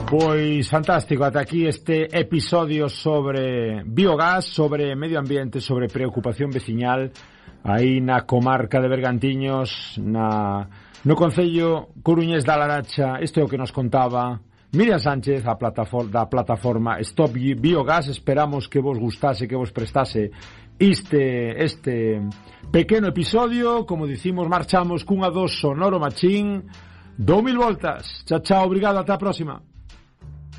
Pois fantástico, ata aquí este episodio sobre biogás, sobre medio ambiente, sobre preocupación veciñal aí na comarca de Bergantiños, no concello coruñés da Laracha. Isto é o que nos contaba Miriam Sánchez da plataforma Stop Biogás. Esperamos que vos gustase, que vos prestase este pequeno episodio. Como dicimos, marchamos cunha dos Sonoro Machín. 2000 voltas. Chao, chao, obrigado, ata a próxima.